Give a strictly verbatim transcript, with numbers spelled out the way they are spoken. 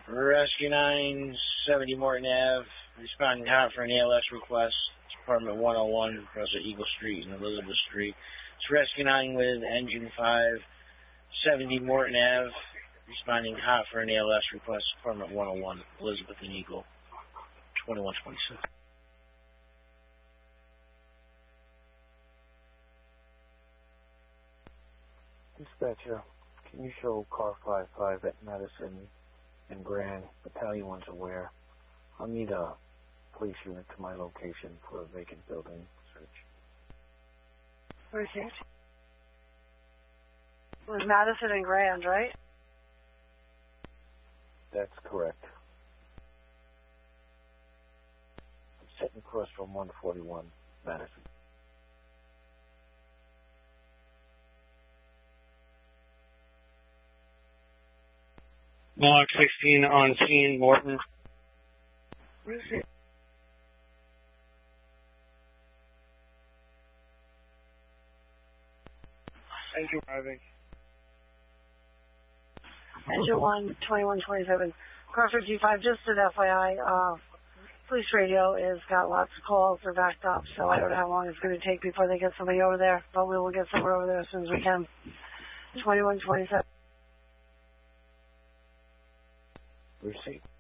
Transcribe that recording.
Rescue nine seventy Morton Avenue, responding hot for an A L S request. It's apartment one oh one across of Eagle Street and Elizabeth Street. It's Rescue nine with engine five seventy Morton Avenue, responding hot for an A L S request. Apartment one oh one, Elizabeth and Eagle, twenty-one twenty-six. Dispatcher, can you show car five five at Madison and Grand, Battalion one's aware? I'll need a police unit to my location for a vacant building search. Received. It was Madison and Grand, right? That's correct. I'm sitting across from one forty-one, Madison. Block sixteen on scene, Morton. Received. Engine driving. Engine one, twenty-one twenty-seven. Car fifty-five, just an F Y I, uh, police radio has got lots of calls. They're backed up, so I don't know how long it's going to take before they get somebody over there, but we will get somebody over there as soon as we can. twenty-one twenty-seven. Receipt.